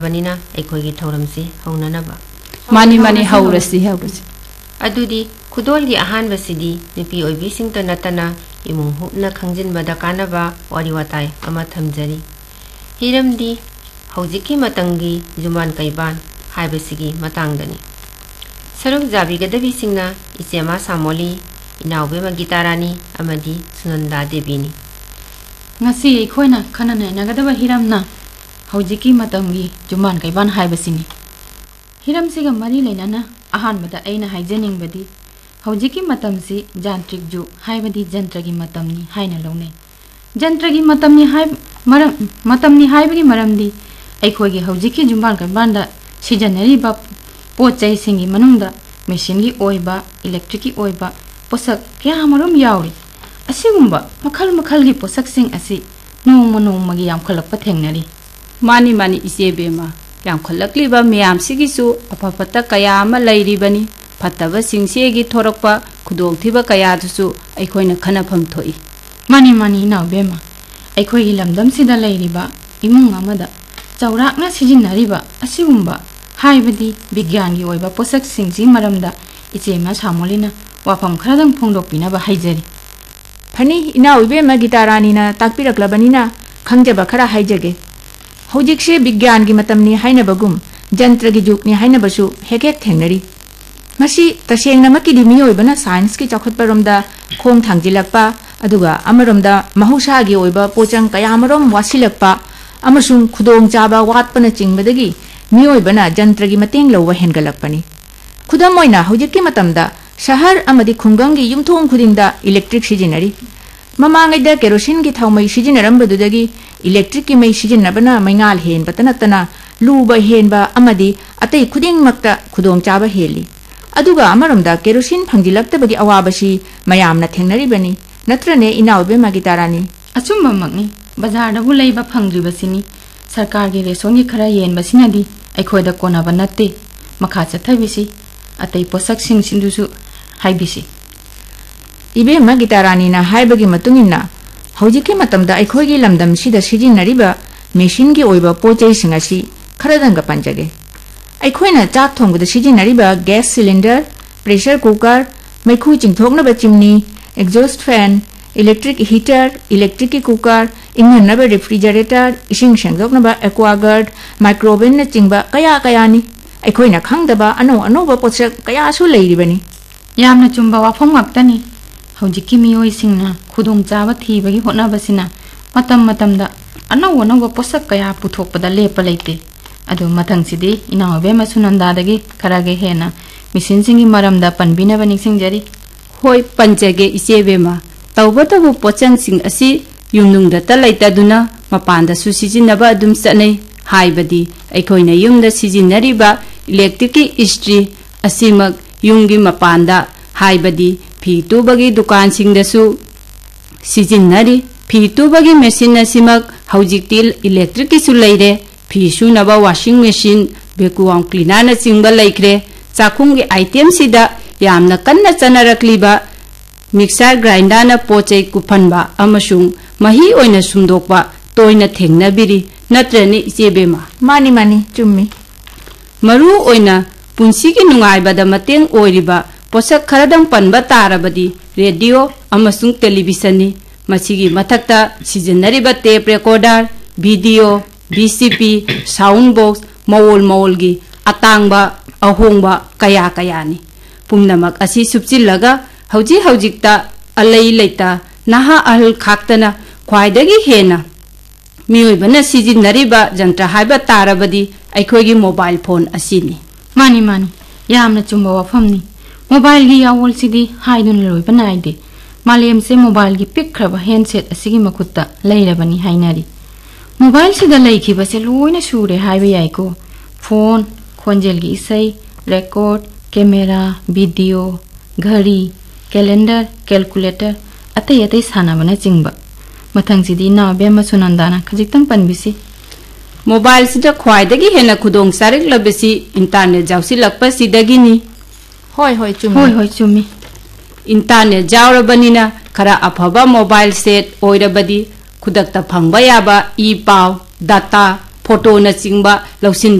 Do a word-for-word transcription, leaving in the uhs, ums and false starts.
बनिना अखोगी थौरमसी हौननबा मानी मानी हौरसी हौरसी अदुदी खुदोलगी अहानबसिदी नुपी ओइबिसिंग त नतना इमुंग हुपना खंजिनबदा कानबा वारी वाताय अमा थमजरी हिरमदी हौजिकी मतंगी जुमान कैबान हाइबसिगी मतंगदनी सरुक जाबिगदबिसिंगना इचेमा Samoli इनाउबेमा Geetarani अमदी Sunanda देवीनी ngasi khoina khanana nagadaba hiramna hojiki matamgi juman kaiban haibasini hiram siga mari leinana ahan bada aina haijening badi hojiki matamsi jantrik ju haibadi jantragi matamni haina lone jantragi matamni hai maram matamni haibagi maramdi aikhogi hojiki juman kaiban da sijanari ba pochai singi manungda machine gi oiba electric gi oiba posak kya marum yauri असिगुम्बा मखल मखल की पोषक सिंह असि नोम नोम की याम खलक पथेंगनरी मानी मानी इसे बेमा याम खलकलिबा मयाम सिगिसु अफपत कया अमा लैरिबनी फतब सिंगसेगी थोरकपा खुदोगथिबा कयादुसु अखोइना खनफम थोई मानी मानी नाव बेमा अखोइगी लमदम सिदा लैरिबा इमुंग अमदा चौराकना सिजिनरिबा असिगुम्बा हाइबदी विज्ञान की ओइबा पोषक सिंगसी मरमदा इचेमा सामोलिना वाफम खरदंग फोंगदोकपिनाबा हाइजरी फनी इना उबे मा गीतारानी ना ताकपिरक्लबनीना खंगजबा खरा हाइजगे हौजिकसे विज्ञान की मतमनी हाइनबगुम जंत्र की जुगनी हाइनबसु हेक हेक थेंगनरी मसी तसेंगनमकी दि मियोइबना साइंस की चौखटपरोमदा खोंग थांजिलकपा अदुगा अमरोमदा महौसागी ओइबा पोचंग कयामरोम वासिलकपा अमसुंग खुदोंग चाबा वाटपना चिंगबदगी मियोइबना जंत्र की मतेंग लौवा हेनगलकपनी खुदम मोइना हौजिककी मतमदा शहर अमदी खुंगंगी युमथोंग खुदिंगदा इलेक्ट्रिक सिजिनरी ममांगैदा केरोसिन की थाउमै सिजिनरंबदुदगी इलेक्ट्रिक की मै सिजिनबना मैंगाल हेन बतनतना लूबा हेनबा अमदी अतै खुदिंगमक्ता खुदोंग चाबा हेली अदुगा अमरमदा केरोसिन फंजिलक्तबगी अवाबसी मयामना थेंगनरिबनी नत्रने इनाउबे मागितारानी अचुम्बमक्नी बाजारदबु लैबा फंग्रिबसिनी सरकार की रेशोंगी खरा येनबसिनदी अखोइदा कोनाबा नत्ते मखा चथबिसी अतै पोषक सिंग सिंदुसु हाइबिसी इबे मा गीतारानी ना हाइबगी मतुंगिना हौजिकी मतमदा अखोइगी लमदम सिदा सिजिनरिबा मेशिन की ओइबा पोचै सिंगासी खरदंगा पंजगे अखोइना चाक थोंगदा सिजिनरिबा gas cylinder pressure cooker मैखु चिंगथोकनबा chimney exhaust fan electric heater electric cooker इंगनबा refrigerator इसिंग सेंगदोकनबा Aquaguard microwave न चिंगबा कया कयानी अखोइना खंगदबा अनो अनोबा पोचक कयासु लैरिबनी यामना Chumba वाफम ngaktani hojiki miyoi singna khudong chaba thibagi hotnabasina matam matamda anaw anaw posak kaya puthokpada lepa leite adu mathang sidi inawe masunanda dagi karage hena misin singi maramda panbina bani singjari hoi panjage isebema tawbatabu pochang sing asi yumnungda ta laita duna mapanda su sijinaba adum sanai haibadi aikoina yumda sijinariba electric istri asimak युंगी मपांदा हाइबदी फी तुबगी दुकान सिंगदसु सिजिनरी फी तुबगी machine असिमक हौजिकति electric किसु लैरे फी सुनबा washing machine वेकुम cleaner न चिंगबा लैख्रे चाखुंगी item सिदा यामना कन्ना चनरकलिबा mixer grinder न पोचै कुफनबा अमसुंग मही ओइना सुमदोकबा तोइना थेंगनाबिरी नत्रनि इचेबेमा मानी मानी चुम्मी मरु ओइना पुंसी की नुंगाइबदा मतेंग ओइरिबा पोषक खरदंग पनबा तारबदी radio अमसुंग television मसिगी मथक्ता सिजनरिबा tape recorder video VCP sound box मवोल मवोलगी अतांगबा अहोंगबा कया कयानी पुंगनमक असि सुपचिलगा हौजी हौजिकता अलै लैता नहा अहल खाक्तना ख्वाइदगी हेना मियोइबना सिजनरिबा जंत्र हाइबा तारबदी अखोइगी मोबाइल फोन असिनी मानी मानी यामना चुम्बा वाफमनी मोबाइल की यावोल सिदी हाइदुन लोइबा नाइदे मालेम से मोबाइल की पिक्खरबा हैंडसेट असिगी मखुत्ता लैरबनी हाइनारी मोबाइल सिदा लैखिबसे लोइना सुरे हाइबा याइको फोन खोंजेल की इसै रेकॉर्ड कैमरा वीडियो घड़ी कैलेंडर कैलकुलेटर अतै अतै सानाबना चिंगबा मथंग सिदी ना बेमा सुनंदाना खजिक्तंग पनबिसी मोबाइल सिदा ख्वाइदगी हेना खुदोंग सारिक लबसी इंटरनेट जाउसी लकपा सिदगिनी होय होय चुमी होय होय चुमी इंटरनेट जाउरबनिना खरा अफबा मोबाइल सेट ओइरबदी खुदकता फंगबा याबा ई पाव डाटा फोटो न चिंबा लौसिन